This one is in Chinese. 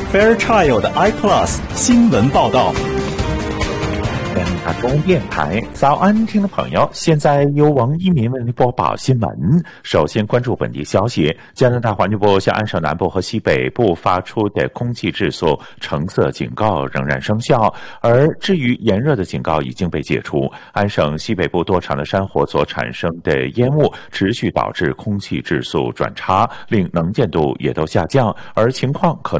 Fairchild iPlus 新闻报道。 大中电台早安，听众朋友，现在由王一鸣为您播报新闻。首先关注本地消息，加拿大环境部向安省南部和西北部发出的空气质素橙色警告仍然生效，而至于炎热的警告已经被解除。安省西北部多场的山火所产生的烟雾持续导致空气质素转差，令能见度也都下降，而情况可